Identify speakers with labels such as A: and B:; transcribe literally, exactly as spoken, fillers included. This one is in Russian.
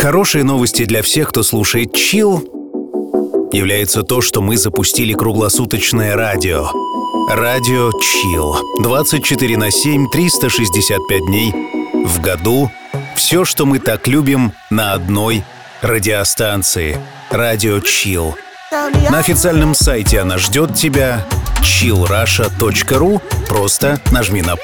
A: Хорошие новости для всех, кто слушает Chill, является то, что мы запустили круглосуточное радио. Радио Chill. двадцать четыре на семь, триста шестьдесят пять дней в году. Все, что мы так любим, на одной радиостанции. Радио Chill. На официальном сайте она ждет тебя. чилл раша точка ру. Просто нажми на play.